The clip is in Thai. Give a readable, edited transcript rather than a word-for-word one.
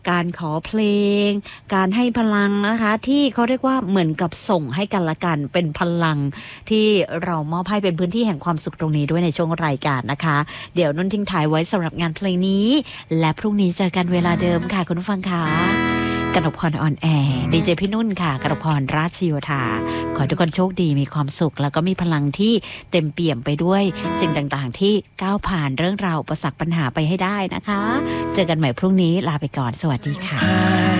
การขอเพลงการให้พลังนะคะที่เขาเรียกว่าเหมือนกับส่งให้กันละกันเป็นพลังที่เรามอบให้เป็นพื้นที่แห่งความสุขตรงนี้ด้วยในช่วงรายการนะคะเดี๋ยวนุ่นทิ้งท้ายไว้สำหรับงานเพลงนี้และพรุ่งนี้เจอกันเวลาเดิมค่ะคุณผู้ฟังค่ะกนกพรออนแอร์ดีเจพี่นุ่นค่ะกนกพรราชโยธาขอให้ทุกคนโชคดีมีความสุขแล้วก็มีพลังที่เต็มเปี่ยมไปด้วยสิ่งต่างๆที่ก้าวผ่านเรื่องราวอุปสรรคปัญหาไปให้ได้นะคะเจอกันใหม่พรุ่งนี้ลาไปก่อนสวัสดีค่ะ